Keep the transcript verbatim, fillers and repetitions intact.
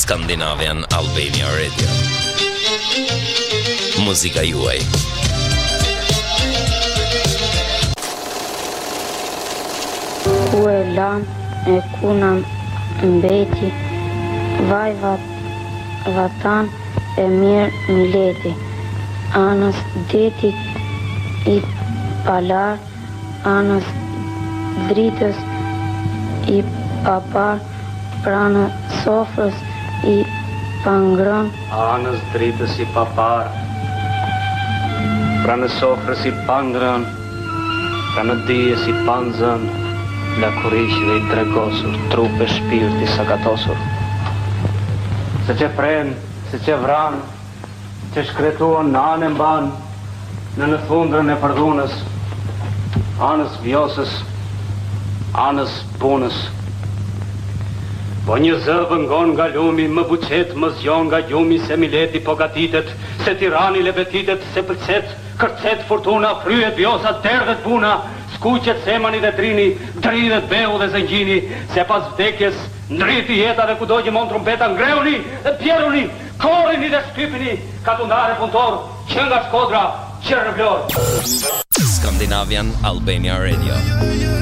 Scandinavian Albania Radio. Muzika juaj. Ku e lan e kuna mbeti, vaj vat, vatan e mirë mileti, anës detit i palar, anës dritës i papar, pranë sofrës i pangron, anës dritës i papar, pranë sofrës i pangron, pranë dijes i panzën, lakurish dhe i dregosur, trupe shpirti sakatosur. Se që pren, se që vran, që shkretuon në anë mban, në në thundrën e përdhunës, anës vjosës, anës punës. Po një zëvë ngon nga lumi, më buqet, më zjon nga gjumi, se mileti po gatitet, se tirani lebetitet, se përcet, kërcet fortuna, fryet vjosat, derdhet buna, skuqet semani dhe trini, dridhet beu dhe zëngjini, se pas vdekjes, ndriti jeta dhe kudo që mon trumpeta, ngreuni dhe pjeruni, korini dhe shtypini, katundare punëtor, që nga Shkodra, që rëvlor. Scandinavian Albania Radio.